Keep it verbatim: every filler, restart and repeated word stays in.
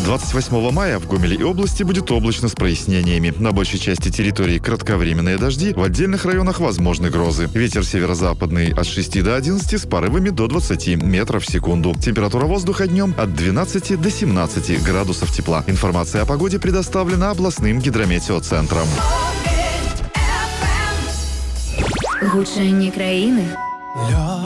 двадцать восьмого мая в Гомеле и области будет облачно с прояснениями. На большей части территории кратковременные дожди, в отдельных районах возможны грозы. Ветер северо-западный от шести до одиннадцати с порывами до двадцати метров в секунду. Температура воздуха днем от двенадцати до семнадцати градусов тепла. Информация о погоде предоставлена областным гидрометеоцентром. Гучання країни.